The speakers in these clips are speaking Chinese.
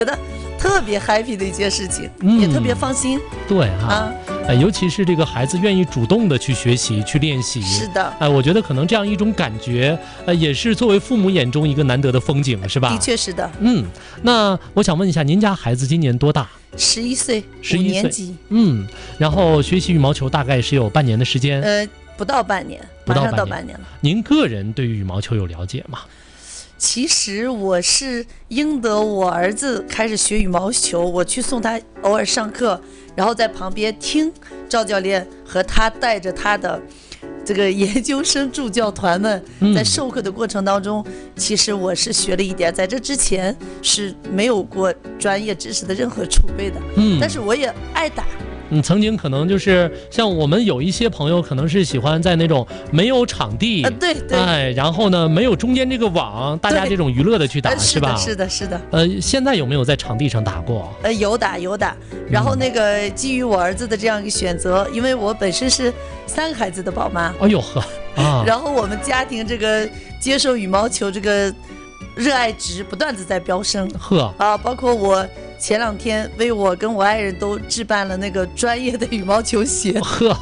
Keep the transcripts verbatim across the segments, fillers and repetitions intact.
特别 happy 的一件事情， 嗯、 也特别放心。 对哈、 啊， 呃，尤其是这个孩子愿意主动的去学习、去练习。 是的， 哎、呃，我觉得可能这样一种感觉，呃，也是作为父母眼中一个难得的风景，是吧？ 的确是的。 嗯，那我想问一下，您家孩子今年多大？ 十一岁， 十一岁， 五年级。 嗯，然后学习羽毛球大概是有半年的时间。 呃，不到半年，马上到半年了。 您个人对于羽毛球有了解吗？ 其实我是应得我儿子开始学羽毛球，我去送他偶尔上课，然后在旁边听赵教练和他带着他的这个研究生助教团们在授课的过程当中、嗯、其实我是学了一点，在这之前是没有过专业知识的任何储备的。嗯，但是我也爱打。 嗯，曾经可能就是像我们有一些朋友，可能是喜欢在那种没有场地， 呃、对对， 哎，然后呢没有中间这个网，大家这种娱乐的去打， 呃、 是吧？ 是的，是的。 呃，现在有没有在场地上打过？ 呃，有打有打。然后那个基于我儿子的这样一个选择，因为我本身是三个孩子的宝妈， 哎呦呵啊， 然后我们家庭这个接受羽毛球这个热爱值不断的在飙升， 呵啊，包括我。前两天为我跟我爱人都置办了那个专业的羽毛球鞋， 呵，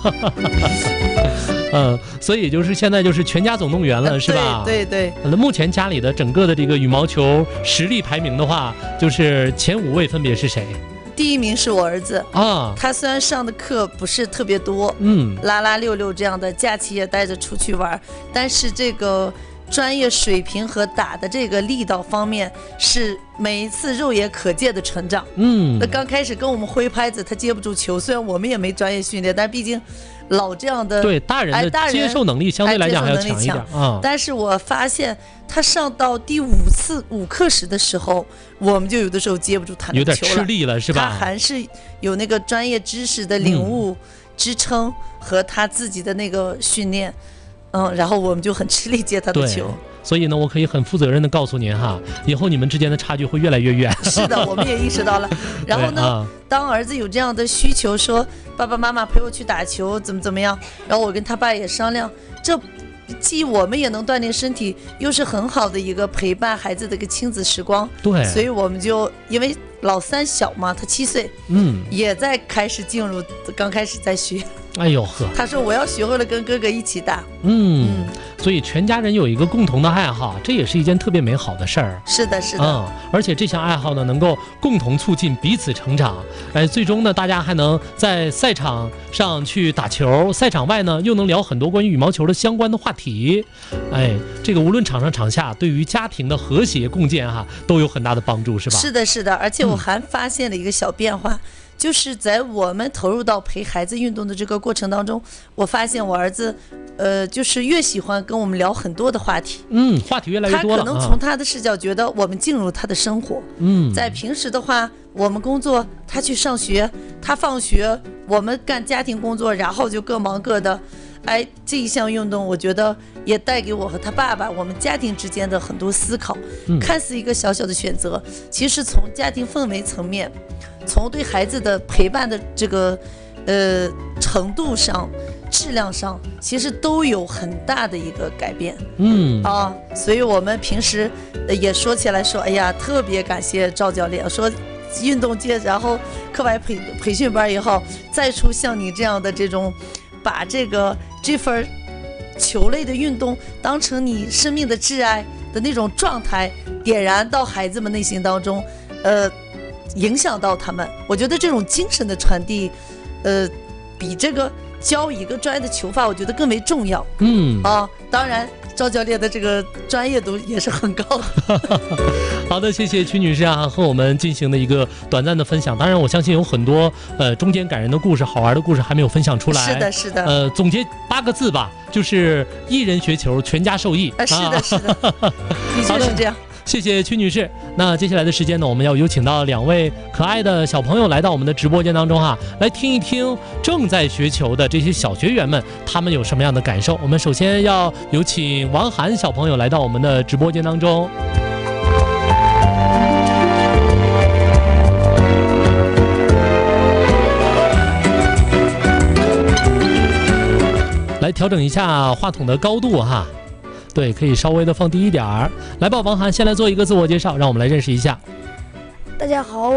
嗯，所以就是现在就是全家总动员了，是吧？ 对对对。 那目前家里的整个的这个羽毛球实力排名的话，就是前五位分别是谁？ 第一名是我儿子啊， 他虽然上的课不是特别多， 嗯， 拉拉溜溜这样的，假期也带着出去玩，但是这个专业水平和打的这个力道方面是每一次肉眼可见的成长。 嗯， 那刚开始跟我们挥拍子，他接不住球，虽然我们也没专业训练，但毕竟老这样的， 对大人的接受能力相对来讲还要强一点啊。 但是我发现他上到第五次五课时的时候，我们就有的时候接不住他的球了， 有点吃力了，是吧？ 他还是有那个专业知识的领悟、嗯、支撑和他自己的那个训练。嗯，然后我们就很吃力接他的球， 所以呢，我可以很负责任的告诉您哈，以后你们之间的差距会越来越远。 是的，我们也意识到了。然后呢、啊，当儿子有这样的需求，说爸爸妈妈陪我去打球，怎么怎么样，然后我跟他爸也商量，这既我们也能锻炼身体，又是很好的一个陪伴孩子的一个亲子时光。 对， 所以我们就因为老三小嘛，他七岁， 嗯， 也在开始进入，刚开始在学。 哎呦呵， 他说我要学会了跟哥哥一起打。 嗯，嗯，所以全家人有一个共同的爱好，这也是一件特别美好的事儿。 是的，是的。 嗯，而且这项爱好呢，能够共同促进彼此成长。哎，最终呢，大家还能在赛场上去打球，赛场外呢，又能聊很多关于羽毛球的相关的话题。哎，这个无论场上场下，对于家庭的和谐共建哈，都有很大的帮助，是吧？ 是的，是的。而且我还发现了一个小变化。嗯，就是在我们投入到陪孩子运动的这个过程当中，我发现我儿子，呃，就是越喜欢跟我们聊很多的话题。 嗯，话题越来越多了。 他可能从他的视角觉得我们进入他的生活。 嗯， 在平时的话，我们工作，他去上学，他放学，我们干家庭工作，然后就各忙各的。哎，这一项运动，我觉得也带给我和他爸爸我们家庭之间的很多思考。嗯，看似一个小小的选择，其实从家庭氛围层面，从对孩子的陪伴的这个呃程度上、质量上，其实都有很大的一个改变。 嗯啊，所以我们平时也说起来说，哎呀，特别感谢赵教练，说运动界，然后课外培培训班也好，再出像你这样的这种，把这个这份球类的运动当成你生命的挚爱的那种状态，点燃到孩子们内心当中，呃。影响到他们，我觉得这种精神的传递，呃，比这个教一个专业的球法，我觉得更为重要。 嗯啊，当然，赵教练的这个专业度也是很高的。 好的，谢谢曲女士啊，和我们进行的一个短暂的分享。当然，我相信有很多呃中间感人的故事、好玩的故事还没有分享出来。 是的，是的。 呃，总结八个字吧，就是一人学球，全家受益。 啊，是的，是的，的确是这样。 谢谢曲女士。那接下来的时间呢，我们要有请到两位可爱的小朋友来到我们的直播间当中哈，来听一听正在学球的这些小学员们，他们有什么样的感受。我们首先要有请王涵小朋友来到我们的直播间当中。来调整一下话筒的高度哈。对，可以稍微的放低一点儿。来吧，王涵，先来做一个自我介绍，让我们来认识一下。 大家好。